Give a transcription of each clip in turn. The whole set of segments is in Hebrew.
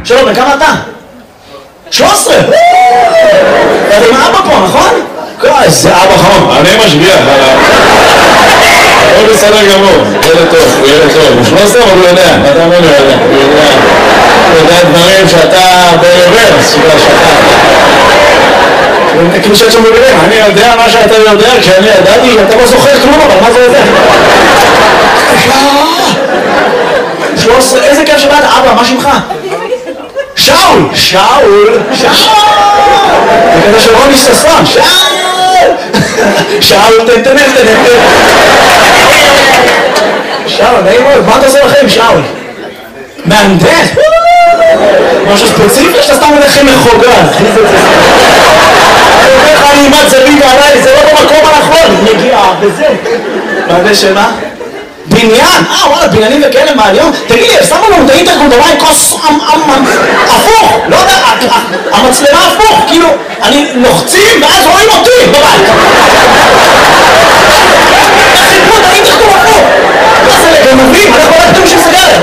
שלום, בן כמה אתה? 13! אתה עם האבא פה, נכון? איזה אבא חום. אני משגיח עליו. הוא בסדר גמור, ילד טוב, הוא ילד טוב. הוא 13 אבל הוא יודע, אתה אומר הוא יודע. הוא יודע דברים שאתה ברוורס, שאתה... כאילו שאת שם בגלל, אני יודע מה שאתה יודע, כשאני ידעתי, אתה לא זוכר כלום, אבל מה זה יודע? 13, איזה כיף שבאת, אבא, מה שמך? שאול! שאול! שאול! זה כזה של רוני ששון, שאול! שאול, תן. שאול, נעים מאוד, מה אתה עושה לכם, שאול? מהנדס? משהו ספציפי שאתה סתם הולך מחוגג? אני אומר לך, אני אימת זווית עליי, זה לא במקום הנכון, נגיעה, וזה. מהנדס שמה? בניין? וואלה, בניינים וכאלה מהיום? תגיד לי, שמו לנו את האינטרקום דומה עם כוס הפוך, לא יודע, המצלמה הפוך, כאילו, אני לוחצים ואז רואים אותי בבית. איך חיפו את האינטרקום הפוך? מה זה לגנבים? אנחנו לא יודעים שזה גלם,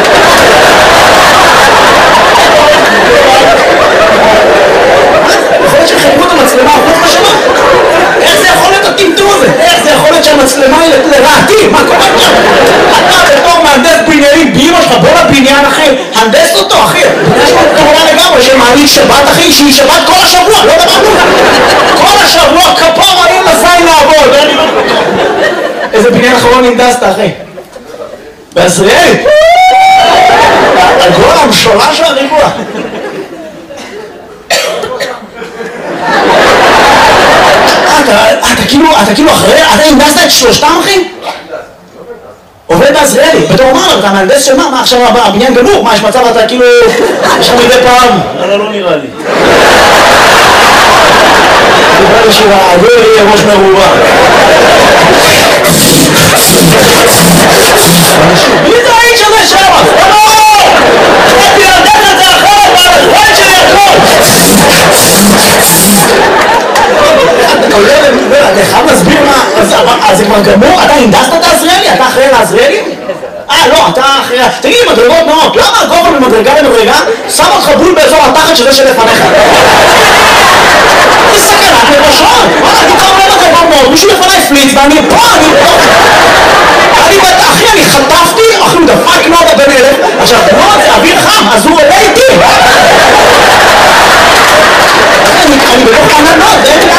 יכול להיות שחיפו את המצלמה הפוך לשמה? איך זה יכול להיות הטמטום הזה? איך זה יכול להיות שהמצלמה היא לרעתי? מה קורה פה? אתה בתור מהנדס בניינים באמא שלך, בוא לבניין אחי, הנדס אותו אחי. יש לו כמובן לגמרי שמעלית שבת אחי, שהיא שבת כל השבוע, לא דבר כזה. כל השבוע כפר האם לזין לעבוד. איזה בניין אחרון הנדסת אחי? בעזריאלי? הגול המשולש והריבוע. אתה כאילו אחרי, אתה הנדסת את שלושתם אחי? עובד בעזריאלי, ואתה אומר, אתה מהנדס של מה עכשיו הבניין גמור? מה, יש מצב אתה כאילו, יש לך מדי פעם? לא נראה לי. נראה לי שהעגול יהיה ראש מרובה. מי זה האיש הזה שם? לא! חייתי להנדס את זה אחרת, והאחרון שלי הכל! אתה חייב להסביר מה, אז זה כבר גמור? אתה הנדסת את העזריאלי? אתה אחראי לעזריאלי? לא, אתה אחראי... תגיד לי, מדרגות נאות, למה הגובה ממדרגה למדרגה שם אותך בול באזור התחת שזה שלפניך? זה סכנת נפשות! וואלה, אני קרוב למדרגות נאות, מישהו לפניי פליץ ואני פה, אחי, אני חטפתי, אחי, הוא דפק נודה בן אלף, עכשיו, נוד זה אוויר חם, אז הוא עולה איתי! אני בתוך עננות,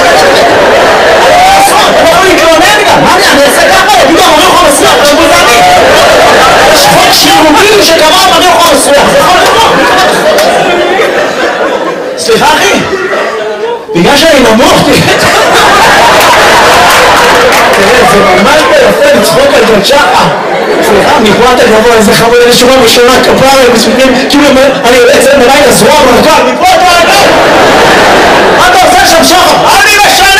אני יכול להתלונן גם, מה אני אעשה ככה? יגידו, המראה יכול מסריח, עכשיו בזעני יש חוק שירותי שקבע המראה יכול מסריח, זה יכול לקרות סליחה אחי, בגלל שאני נמוך תראה, זה ממש ביפה לצחוק על ג'לצ'חה סליחה, מפה אתה גבוה, איזה חמוד, איזה שורה בשורה כפרה, כאילו אני יוצא מלאי לזרוע מרקל, מפה אתה רגע מה אתה עושה שם שחר? אני משם